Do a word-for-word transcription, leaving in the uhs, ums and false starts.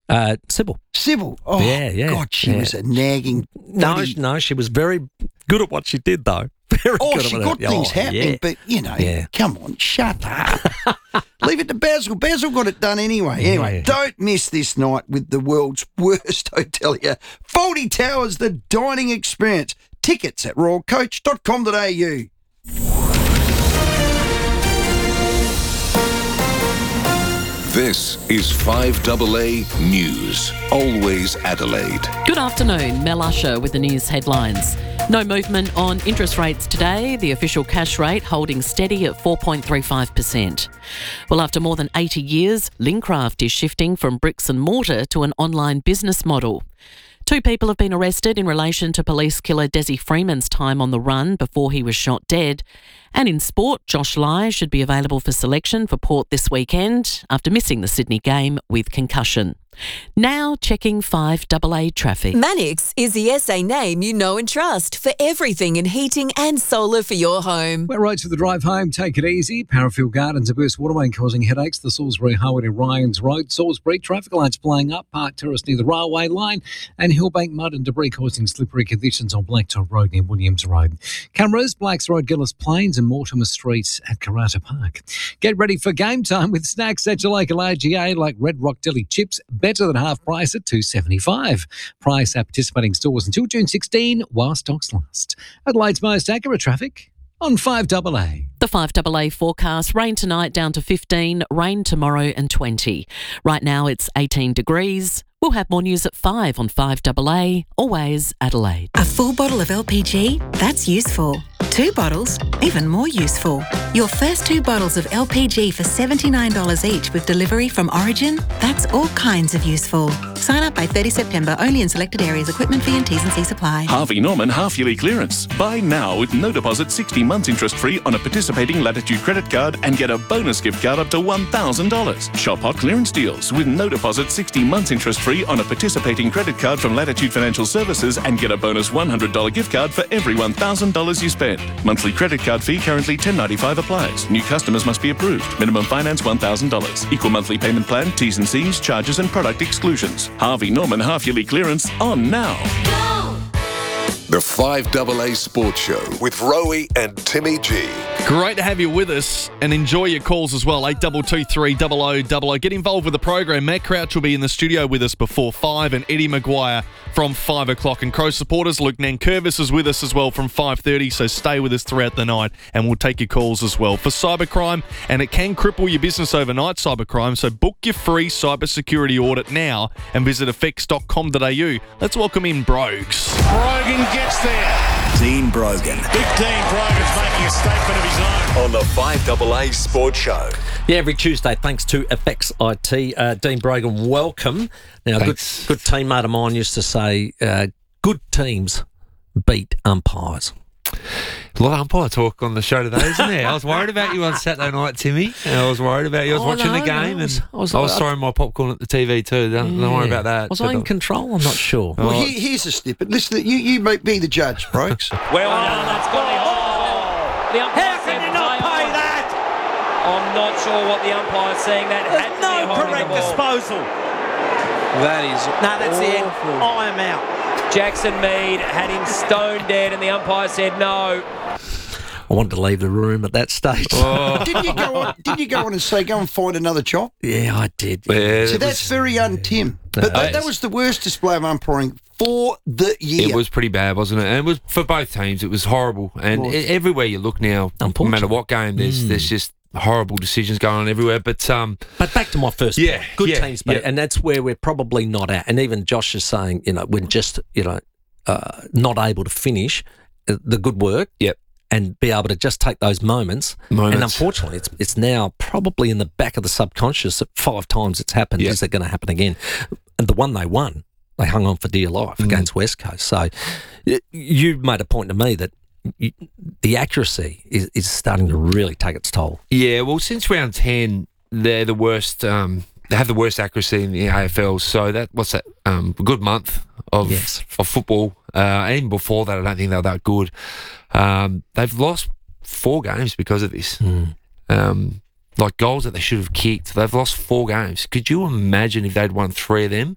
Uh, Sybil. Sybil. Oh, Yeah, yeah, God, she yeah. was a nagging. No, bloody- no, she was very good at what she did, though. Very Oh, good she at got it. things Oh, happening, yeah. but, you know, Yeah. come on, shut up. Leave it to Basil. Basil got it done anyway. Anyway, Yeah. don't miss this night with the world's worst hotelier, Fawlty Towers, the dining experience. Tickets at royal coach dot com dot a u. This is five A A News. Always Adelaide. Good afternoon, Mel Usher with the news headlines. No movement on interest rates today, the official cash rate holding steady at four point three five percent. Well, after more than eighty years, Lincraft is shifting from bricks and mortar to an online business model. Two people have been arrested in relation to police killer Desi Freeman's time on the run before he was shot dead. And in sport, Josh Lai should be available for selection for Port this weekend after missing the Sydney game with concussion. Now checking five A A traffic. Manix is the S A name you know and trust for everything in heating and solar for your home. Wet roads for the drive home. Take it easy. Parafield Gardens, a burst waterway causing headaches. The Salisbury Highway to Ryans Road. Salisbury traffic lights playing up. Park Terrace near the railway line. And Hillbank mud and debris causing slippery conditions on Blacktop Road near Williams Road. Cameras, Blacks Road, Gillis Plains and Mortimer Street at Karata Park. Get ready for game time with snacks at your local A G A like Red Rock Deli chips. Better than half price at two dollars seventy-five. Price at participating stores until June sixteenth while stocks last. Adelaide's most accurate traffic on five A A. The five A A forecast, rain tonight down to fifteen, rain tomorrow and twenty. Right now it's eighteen degrees. We'll have more news at five on five A A, always Adelaide. A full bottle of L P G? That's useful. Two bottles? Even more useful. Your first two bottles of L P G for seventy-nine dollars each with delivery from Origin? That's all kinds of useful. Sign up by thirtieth September, only in selected areas. Equipment fee and T's and C's apply. Harvey Norman half-yearly clearance. Buy now with no deposit, sixty months interest-free on a participating Latitude credit card and get a bonus gift card up to one thousand dollars. Shop hot clearance deals with no deposit, sixty months interest-free on a participating credit card from Latitude Financial Services and get a bonus one hundred dollars gift card for every one thousand dollars you spend. Monthly credit card fee currently ten dollars ninety-five applies. New customers must be approved. Minimum finance one thousand dollars. Equal monthly payment plan, T's and C's, charges and product exclusions. Harvey Norman half-yearly clearance on now. The five A A Sports Show with Rowie and Timmy G. Great to have you with us and enjoy your calls as well. eight two two three double oh double oh. Get involved with the program. Matt Crouch will be in the studio with us before five and Eddie Maguire from five o'clock. And Crow supporters, Luke Nankervis is with us as well from five thirty, so stay with us throughout the night and we'll take your calls as well. For cybercrime, and it can cripple your business overnight, cybercrime, so book your free cybersecurity audit now and visit effects dot com dot a u. Let's welcome in Brogues. Brogan gets there. Dean Brogan Big Dean Brogan's making a statement of his own. on the five A A Sports Show. Yeah, every Tuesday, thanks to Effects I T. Uh, Dean Brogan, welcome. Now, good, good teammate of mine used to say, uh, good teams beat umpires. A lot of umpire talk on the show today, isn't there? I was worried about you on Saturday night, Timmy. And I was worried about you. I was Oh, watching no, the game no, I was- and I was- I was I- throwing my popcorn at the T V too. Don't, don't worry about that. Was But I in control? I'm not sure. Well, here, here's a snippet. Listen, you, you may be the judge, Brokes. Well done, that's got the hold. The umpire How can you not pay that? I'm not sure what the umpire's saying. That had to No be holding correct the ball. disposal. That is No, that's the end. awful. I am out. Jackson Mead had him stone dead, and the umpire said no. I wanted to leave the room at that stage. Oh. Didn't you go on? Didn't you go on and say, go and find another chop? Yeah, I did. Yeah, So it that's was- very un-Tim. But that, that was the worst display of umpiring for the year. It was pretty bad, wasn't it? And it was for both teams. It was horrible. And Well, e- everywhere you look now, no matter what game, there's Mm. there's just horrible decisions going on everywhere. But um, But back to my first Yeah, point. Good yeah, teams beat, yeah. and that's where we're probably not at. And even Josh is saying, you know, we're just, you know, uh, not able to finish uh, the good work. Yep. And be able to just take those moments. Moments. And unfortunately, it's it's now probably in the back of the subconscious that five times it's happened. Yep. Is it going to happen again? And the one they won, they hung on for dear life Mm. against West Coast. So y- you made a point to me that y the accuracy is, is starting to really take its toll. yeah, well, since round ten, they're the worst. Um, they have the worst accuracy in the A F L. So that what's that? Um, a good month of Yes. of football. Uh, and even before that, I don't think they were that good. Um, they've lost four games because of this. Mm. Um, like goals that they should have kicked. They've lost four games. Could you imagine if they'd won three of them?